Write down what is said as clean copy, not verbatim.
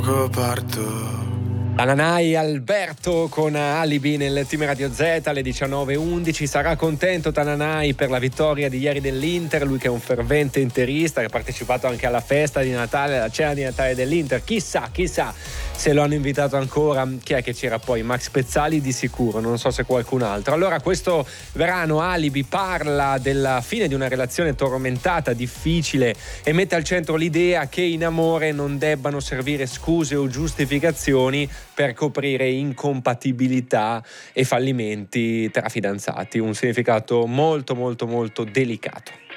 Tananai Alberto con Alibi nel Team Radio Z alle 19:11. Sarà contento Tananai per la vittoria di ieri dell'Inter, lui che è un fervente interista, che ha partecipato anche alla festa di Natale, alla cena di Natale dell'Inter. Chissà se lo hanno invitato ancora. Chi è che c'era poi? Max Pezzali di sicuro, non so se qualcun altro. Allora, questo brano Alibi parla della fine di una relazione tormentata, difficile, e mette al centro l'idea che in amore non debbano servire scuse o giustificazioni per coprire incompatibilità e fallimenti tra fidanzati. Un significato molto molto molto delicato.